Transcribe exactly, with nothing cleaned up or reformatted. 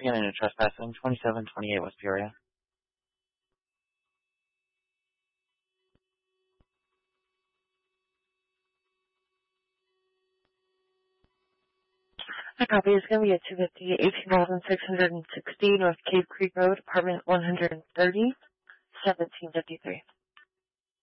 again in a trespassing, twenty-seven twenty-eight West Peoria. My copy is going to be at two fifty, eighteen thousand six hundred sixty North Cave Creek Road, apartment one hundred thirty, seventeen fifty-three.